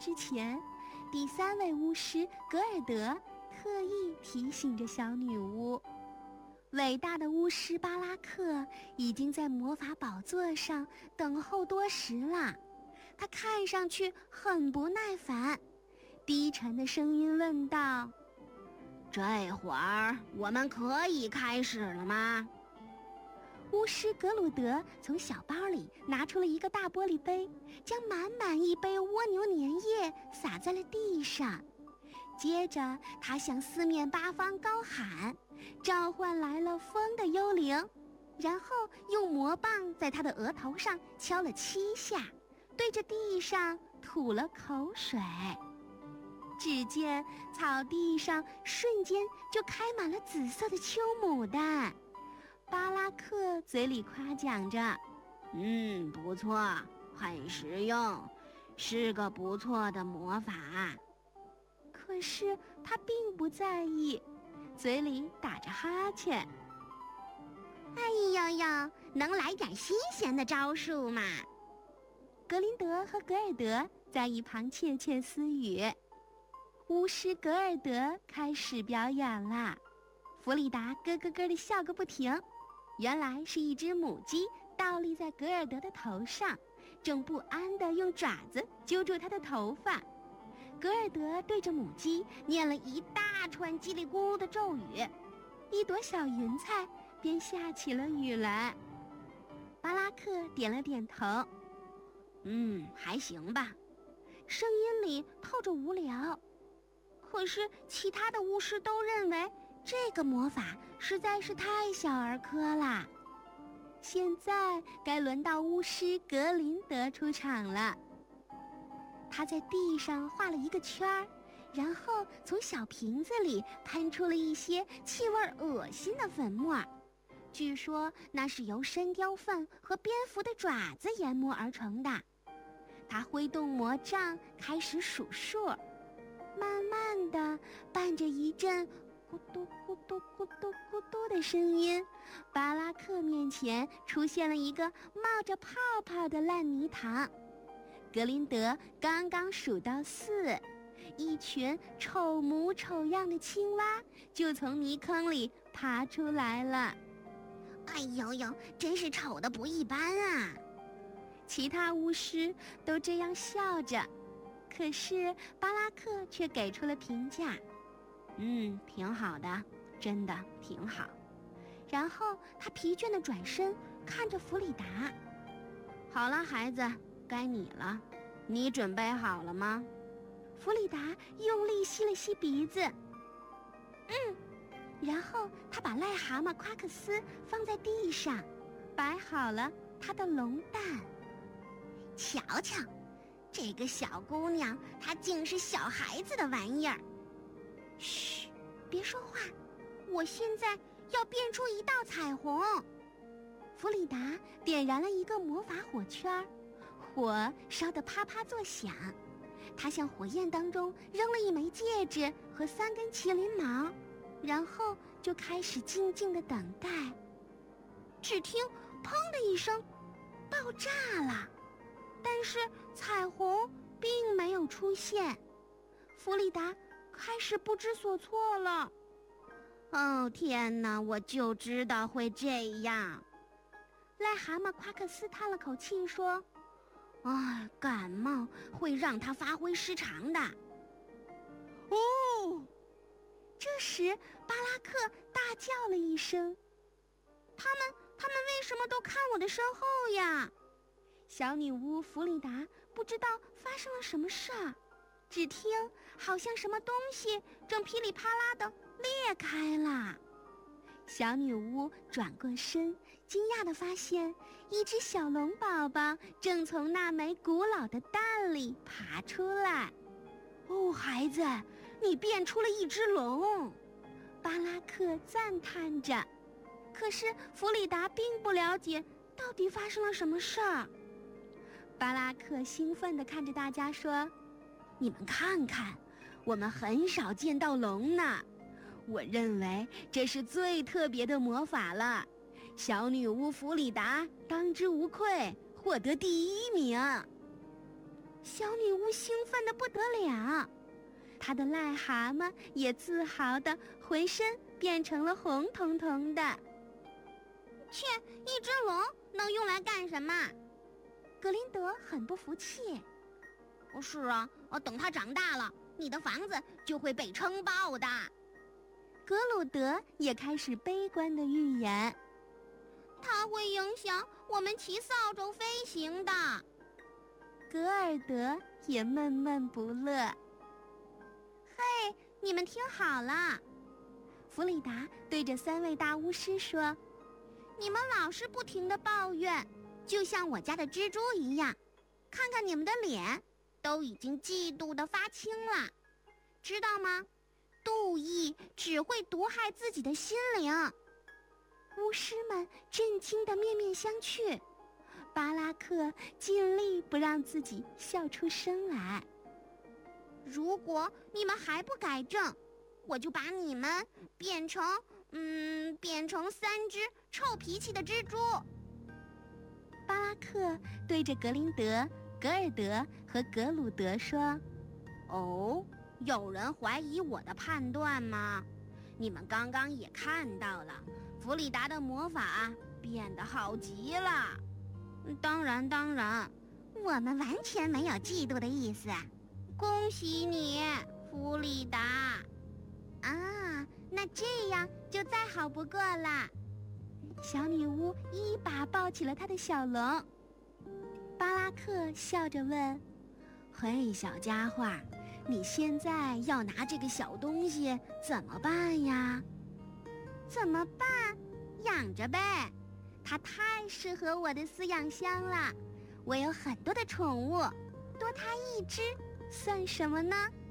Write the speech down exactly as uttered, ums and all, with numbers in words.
之前，第三位巫师格尔德特意提醒着小女巫，伟大的巫师巴拉克已经在魔法宝座上等候多时了。他看上去很不耐烦，低沉的声音问道： 这会儿我们可以开始了吗？ 巫师格鲁德从小包里拿出了一个大玻璃杯，将满满一杯蜗牛粘液洒在了地上。接着他向四面八方高喊，召唤来了风的幽灵，然后用魔棒在他的额头上敲了七下，对着地上吐了口水。只见草地上瞬间就开满了紫色的秋牡丹。巴拉克嘴里夸奖着： 嗯，不错，很实用，是个不错的魔法。 可是他并不在意，嘴里打着哈欠。 哎呀呀，能来点新鲜的招数吗？ 格林德和格尔德在一旁窃窃私语。巫师格尔德开始表演了，弗里达咯咯咯地笑个不停。原来是一只母鸡倒立在格尔德的头上，正不安地用爪子揪住他的头发。格尔德对着母鸡念了一大串叽里咕噜的咒语，一朵小云彩便下起了雨来。巴拉克点了点头， 嗯，还行吧， 声音里透着无聊。可是其他的巫师都认为这个魔法实在是太小儿科啦。现在该轮到巫师格林德出场了。他在地上画了一个圈儿，然后从小瓶子里喷出了一些气味恶心的粉末，据说那是由山雕粪和蝙蝠的爪子研磨而成的。他挥动魔杖开始数数，慢慢的伴着一阵咕嘟咕嘟咕嘟咕嘟的声音，巴拉克面前出现了一个冒着泡泡的烂泥塘。格林德刚刚数到四，一群丑模丑样的青蛙就从泥坑里爬出来了。 哎呦呦，真是丑得不一般啊！ 其他巫师都这样笑着，可是巴拉克却给出了评价： 嗯，挺好的，真的挺好。 然后他疲倦地转身看着弗里达： 好了，孩子，该你了，你准备好了吗？ 弗里达用力吸了吸鼻子，嗯，然后他把癞蛤蟆夸克斯放在地上，摆好了他的龙蛋。 瞧瞧，这个小姑娘，她竟是小孩子的玩意儿。 嘘，别说话，我现在要变出一道彩虹。弗里达点燃了一个魔法火圈，火烧得啪啪作响。他向火焰当中扔了一枚戒指和三根麒麟毛，然后就开始静静地等待。只听砰的一声，爆炸了，但是彩虹并没有出现。弗里达开始不知所措了。 哦天哪，我就知道会这样。 癞蛤蟆夸克斯叹了口气说： 哎，感冒会让他发挥失常的。 哦！这时巴拉克大叫了一声：他们他们为什么都看我的身后呀？小女巫弗里达不知道发生了什么事儿，只听好像什么东西正噼里啪啦地裂开了。小女巫转过身，惊讶地发现一只小龙宝宝正从那枚古老的蛋里爬出来。 哦，孩子，你变出了一只龙！ 巴拉克赞叹着。可是弗里达并不了解到底发生了什么事儿。巴拉克兴奋地看着大家说： 你们看看，我们很少见到龙呢。我认为这是最特别的魔法了，小女巫弗里达当之无愧获得第一名。 小女巫兴奋得不得了，她的癞蛤蟆也自豪地浑身变成了红彤彤的。 切，一只龙能用来干什么？ 格林德很不服气。 是啊，等它长大了，你的房子就会被撑爆的。 格鲁德也开始悲观的预言， 它会影响我们骑扫帚飞行的。 格尔德也闷闷不乐。 嘿，你们听好了， 弗里达对着三位大巫师说， 你们老是不停地抱怨，就像我家的蜘蛛一样，看看你们的脸，都已经嫉妒得发青了，知道吗？妒意只会毒害自己的心灵。 巫师们震惊地面面相觑，巴拉克尽力不让自己笑出声来。 如果你们还不改正，我就把你们变成嗯变成三只臭脾气的蜘蛛。 巴拉克对着格林德、格尔德和格鲁德说， 哦，有人怀疑我的判断吗？你们刚刚也看到了，弗里达的魔法变得好极了。当然当然， 我们完全没有嫉妒的意思。 恭喜你，弗里达。 啊，那这样就再好不过了。小女巫一把抱起了她的小龙。巴拉克笑着问， 嘿，小家伙，你现在要拿这个小东西怎么办呀？ 怎么办？养着呗，它太适合我的饲养箱了。我有很多的宠物，多它一只算什么呢？